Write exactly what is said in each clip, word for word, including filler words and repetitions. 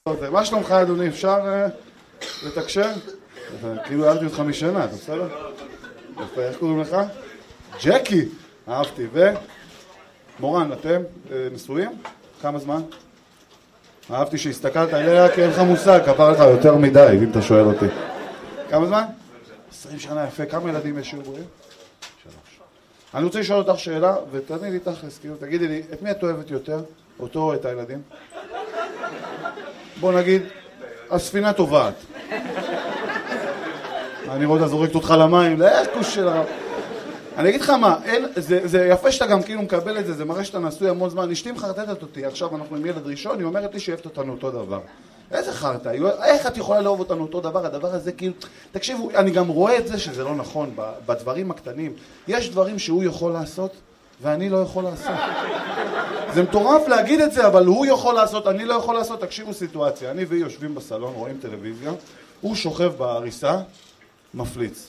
מה שלומך אדוני? אפשר לתקשר? כאילו הערתי אותך משנה, אתה בסדר? איך קוראים לך? ג'קי! אהבתי. ומורן, אתם נשואים? כמה זמן? אהבתי שהסתכלת עליה כי אין לך מושג, כפר לך יותר מדי, אם אתה שואל אותי. כמה זמן? עשרים שנה, יפה. כמה ילדים יש שיעורים? שלוש. אני רוצה לשאול אותך שאלה, ותעני לי תכלס, כאילו, תגידי לי, את מי את אוהבת יותר? אותו או את הילדים? בוא נגיד, הספינה טובעת. אני רואה אותה זורקת אותך למים, לאיך כוש של הרב. אני אגיד לך מה, אין, זה, זה יפה שאתה גם כאילו מקבל את זה, זה מראה שאתה נשוי המון זמן. אשתי מחרטטת אותי, עכשיו אנחנו עם ילד ראשון, היא אומרת לי שאוהבת אותנו אותו דבר. איזה חרטה, איך את יכולה לאהוב אותנו אותו דבר? הדבר הזה כאילו, תקשיבו, אני גם רואה את זה שזה לא נכון, בדברים הקטנים. יש דברים שהוא יכול לעשות, ואני לא יכול לעשות. זה מטורף להגיד את זה, אבל הוא יכול לעשות, אני לא יכול לעשות. תקשיבו סיטואציה, אני והיא יושבים בסלון, רואים טלוויזיה, הוא שוכב בעריסה, מפליץ.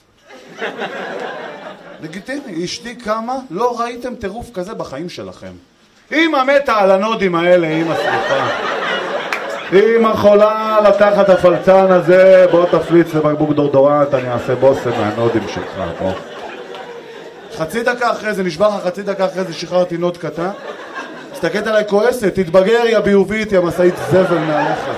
לגיטימי, אשתי כמה, לא ראיתם טירוף כזה בחיים שלכם. אמא מתה על הנודים האלה, אמא סליחה. אמא חולה לתחת הפלצן הזה, בוא תפליץ לבקבוק דורדורנט, אני אעשה בוסם מהנודים שלך, בוא. חצי דקה אחרי זה, נשבר לך חצי דקה אחרי זה, שחררתי נוד קטן. תסתכלת עליי כועסת, תתבגר יא ביובית, יא מסעית זבל מהלכת.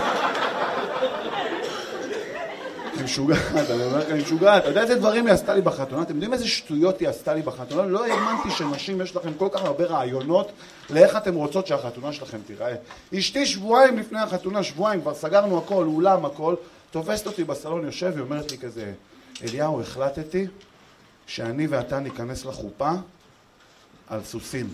היא משוגעת, אני אומר לך, היא משוגעת. אתה יודע איזה דברים היא עשתה לי בחתונה? אתם יודעים איזה שטויות היא עשתה לי בחתונה? לא האמנתי שנשים יש לכם כל כך הרבה רעיונות לאיך אתם רוצות שהחתונה שלכם תיראה. אשתי שבועיים לפני החתונה, שבועיים, כבר סגרנו הכל, אולם הכל, תופסת אותי בסלון, יושב, היא אומרת לי כזה, אליהו, החלטתי שאני ואתה ניכנס לחופה על סוסים.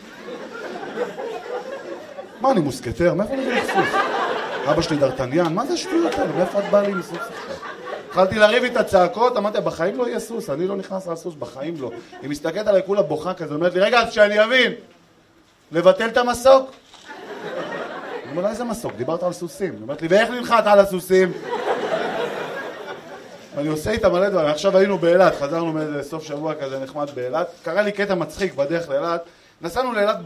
מה, אני מוסקטר? מאיפה אני בלך סוס? אבא שלי דרטניאן, מה זה שטויות האלה? מאיפה את באה לי מסוס עכשיו? התחלתי לריב איתה צעקות, אמרתי, בחיים לא יהיה סוס, אני לא נכנס על סוס, בחיים לא. היא מסתכלת עליי כולה בוכה כזה, אומרת לי, רגע, אז שאני אבין, לבטל את המסוק? אני אומר לה, איזה מסוק? דיברת על סוסים. היא אומרת לי, ואיך נלחת על הסוסים? אני עושה איתה מלא דברים, עכשיו היינו באילת, חזרנו מאיזה סוף שבוע כזה נחמד באילת, קרה לי קטע מצחיק בדרך לאילת, נסענו לאילת